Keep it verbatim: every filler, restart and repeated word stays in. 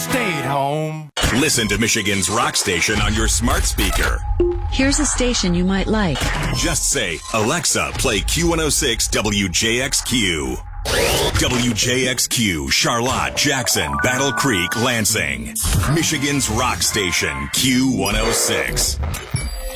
stayed home. Listen to Michigan's Rock Station on your smart speaker. Here's a station you might like. Just say, Alexa, play Q one oh six W J X Q. W J X Q, Charlotte, Jackson, Battle Creek, Lansing. Michigan's Rock Station, Q one oh six.